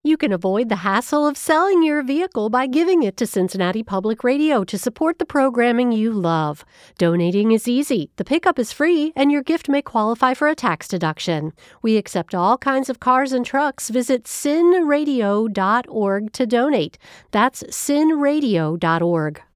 You can avoid the hassle of selling your vehicle by giving it to Cincinnati Public Radio to support the programming you love. Donating is easy, the pickup is free, and your gift may qualify for a tax deduction. We accept all kinds of cars and trucks. Visit cinradio.org to donate. That's cinradio.org.